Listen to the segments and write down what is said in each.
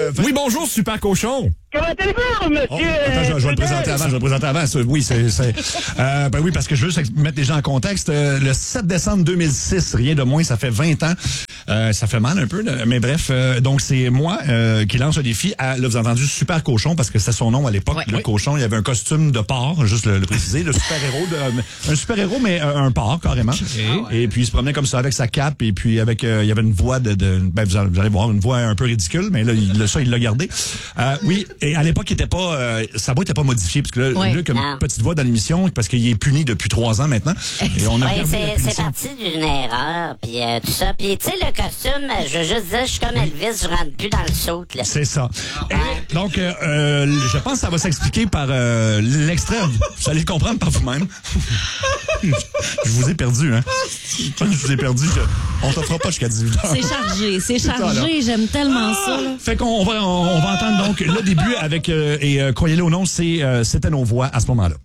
Oui, bonjour, Super Cochon. Comment allez-vous, monsieur? Attends, je vais le présenter avant. Oui, ben oui, parce que je veux juste mettre les gens en contexte. Le 7 décembre 2006, rien de moins, ça fait 20 ans. Ça fait mal un peu, mais bref. Donc, c'est moi qui lance le défi à, là, vous avez entendu, Super Cochon, parce que c'était son nom à l'époque. Le cochon, il y avait un costume de porc, juste le préciser. Le super-héros, un super-héros, mais un porc, carrément. Et puis, il se promenait comme ça avec sa cape, et puis avec, il y avait une voix ben, vous allez voir, une voix un peu ridicule, mais là, il l'a gardé. Oui. Et à l'époque, sa voix n'était pas modifiée, parce que là, Luc a une petite voix dans l'émission, parce qu'il est puni depuis 3 ans maintenant. Et on a c'est parti d'une erreur, puis tout ça. Puis, tu sais, le costume, je veux juste dire, je suis comme Elvis, je rentre plus dans le saut, là. C'est ça. Et donc, je pense que ça va s'expliquer par l'extrait. Vous allez le comprendre par vous-même. Je vous ai perdu, hein. Je vous ai perdu. On t'en fera pas jusqu'à 18h. C'est chargé, j'aime tellement ça, là. Fait qu'on va entendre donc le début avec, croyez-le ou non, c'était nos voix à ce moment-là.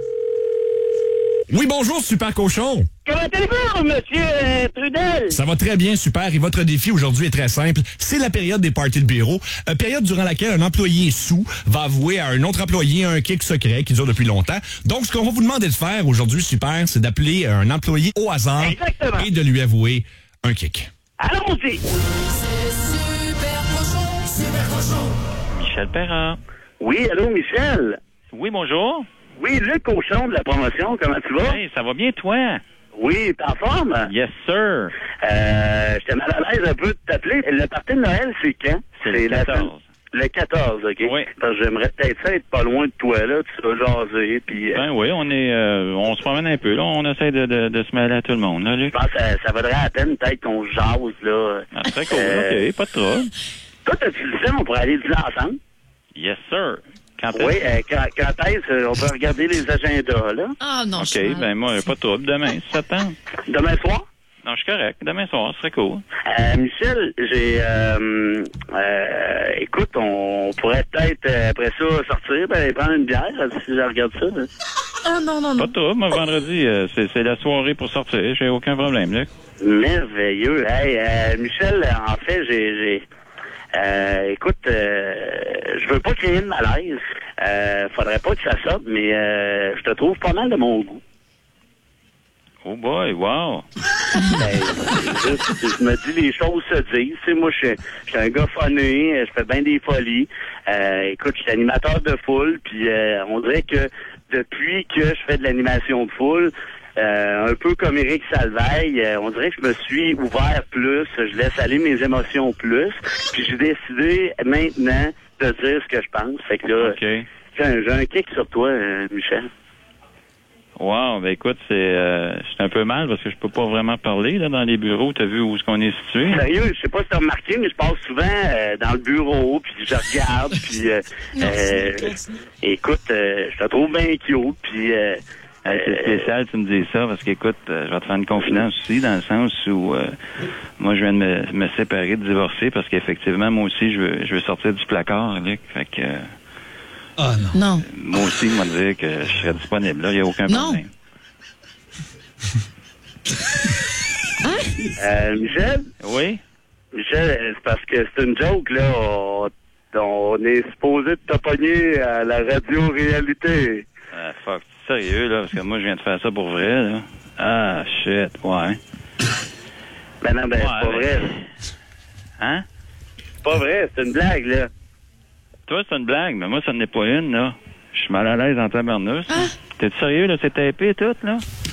Oui, bonjour, Super Cochon. Comment allez-vous, monsieur Trudel? Ça va très bien, super. Et votre défi aujourd'hui est très simple. C'est la période des parties de bureau. Période durant laquelle un employé sous va avouer à un autre employé un kick secret qui dure depuis longtemps. Donc, ce qu'on va vous demander de faire aujourd'hui, super, c'est d'appeler un employé au hasard. Exactement. Et de lui avouer un kick. Allons-y. Michel Perrin. Oui, allô, Michel? Oui, bonjour. Oui, Luc Cochon de la promotion, comment tu vas? Hey, ça va bien, toi? Oui, t'es en forme? Yes, sir. J'étais mal à l'aise un peu de t'appeler. Le party de Noël, c'est quand? C'est le 14. Le 14, OK? Oui. Parce que j'aimerais peut-être ça être pas loin de toi, là. Tu vas jaser, puis... Ben oui, on se promène un peu, là. On essaie de se mêler à tout le monde, là, Luc. Je pense que ça vaudrait la peine, peut-être, qu'on jase, là. Ah, très cool. OK, pas de trouble. Toi, t'as-tu le film? On pourrait aller dîner ensemble? Yes, sir. Quand est-ce? Oui, quand est-ce? On peut regarder les agendas, là. Ah, non, OK, ben moi, pas de trouble. Demain, si ça tente. Demain soir? Non, je suis correct. Demain soir, ce serait cool. Michel, écoute, on pourrait peut-être, après ça, sortir, aller prendre une bière, si je regarde ça. Là. Ah, non. Pas de trouble. Moi, vendredi, c'est la soirée pour sortir. J'ai aucun problème, Luc. Merveilleux. Hey, Michel, en fait, écoute, je veux pas créer de malaise. Faudrait pas que ça sorte, mais je te trouve pas mal de mon goût. Oh boy, wow. Je me dis, les choses se disent. Tu sais, moi, je suis un gars funné, je fais bien des folies. Écoute, je suis animateur de foule, puis on dirait que depuis que je fais de l'animation de foule, un peu comme Éric Salveille, on dirait que je me suis ouvert plus, je laisse aller mes émotions plus, puis j'ai décidé maintenant de dire ce que je pense. Fait que là, j'ai un kick sur toi, Michel. Wow, ben écoute, c'est un peu mal parce que je peux pas vraiment parler là dans les bureaux. T'as vu où est-ce qu'on est situé? Sérieux, je sais pas si t'as remarqué, mais je passe souvent dans le bureau, puis je regarde, puis écoute, je te trouve bien cute, puis c'est spécial tu me dis ça parce qu'écoute, je vais te faire une confidence aussi dans le sens où moi je viens de me séparer, de divorcer parce qu'effectivement moi aussi je veux sortir du placard, Luc. Fait que ah non. Moi aussi, il m'a dit que je serais disponible. Là, il n'y a aucun problème. Michel? Oui? Michel, c'est parce que c'est une joke, là. On est supposé de te pogner à la radio-réalité. Ah, fuck. Sérieux, là? Parce que moi, je viens de faire ça pour vrai, là. Ah, shit. Ouais. Ben non, c'est pas vrai. Hein? C'est pas vrai, c'est une blague, là. Toi, c'est une blague, mais moi, ça n'est pas une, là. Je suis mal à l'aise en tabarnouche. T'es sérieux, là? C'est tapé, tout, là?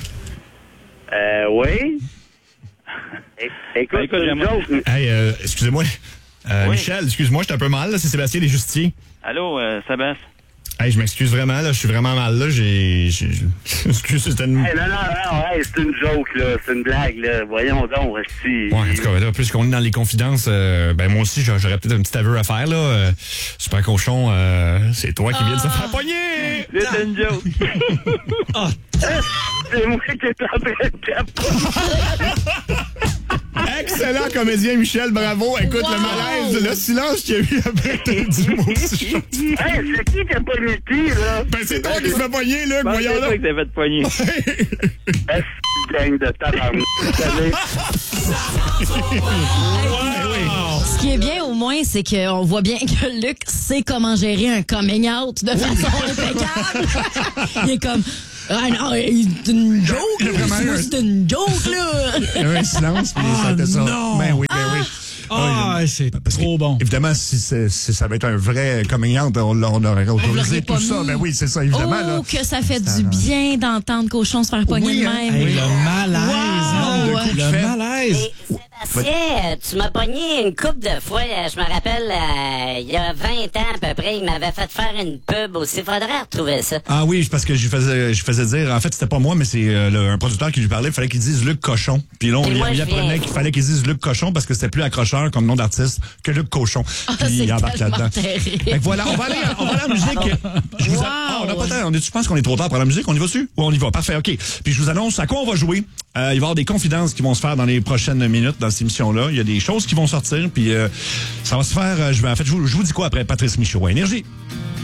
Oui. Écoute, c'est une joke. Hey, excusez-moi. Oui. Michel, excuse-moi, je suis un peu mal, là. C'est Sébastien Desjustiers. Allô, Sébastien? Hey, je m'excuse vraiment, là. Je suis vraiment mal, là. Excuse, c'était une... Hey, non, hey, c'est une joke, là. C'est une blague, là. Voyons donc, si... Ouais, en tout cas, là, puisqu'on est dans les confidences, ben moi aussi, j'aurais peut-être un petit aveu à faire, là. Super Cochon, c'est toi qui viens de se faire pogner! C'est une joke! C'est moi qui est en train de capoter. Excellent comédien, Michel, bravo. Écoute, le malaise, le silence qu'il y a eu après, t'as dit moi aussi. Hey, c'est qui a pogné qui, là? Ben, c'est toi qui se fait pogner, Luc, voyons là. C'est toi qui t'as fait pogner. gang de tabarnak, vous savez. Ce qui est bien au moins, c'est qu'on voit bien que Luc sait comment gérer un coming out de façon impeccable. Il est comme... Ah non, c'est une joke, c'est une joke, là! Il y avait un silence, puis ça a été ça. Non! Ben oui, ben oui. Ah, c'est Parce trop que, bon. Évidemment, si ça avait été un vrai coming out, on aurait autorisé tout ça. Ben oui, c'est ça, évidemment. Oh, là. que ça fait du bien d'entendre Cochon se faire pogner Oui, de hein. même. Hey, le malaise, Wow! hein? Le malaise. Et Sébastien, tu m'as pogné une couple de fois. Je me rappelle, il y a 20 ans à peu près, il m'avait fait faire une pub aussi. Faudrait retrouver ça. Ah oui, parce que je faisais dire, en fait, c'était pas moi, mais c'est un producteur qui lui parlait, il fallait qu'il dise Luc Cochon. Puis là, il apprenait qu'il fallait qu'il dise Luc Cochon parce que c'était plus accrocheur comme nom d'artiste que Luc Cochon. Puis il embarque là-dedans. Fait que voilà, on va aller en musique. On n'a pas le temps. Je pense qu'on est trop tard pour la musique. On y va dessus? Oui, on y va. Parfait, OK. Puis je vous annonce à quoi on va jouer. Il va y avoir des confidences qui vont se faire dans les prochaines minutes dans cette émission-là. Il y a des choses qui vont sortir, puis ça va se faire. Je vous dis quoi après Patrice Michaud à Énergie?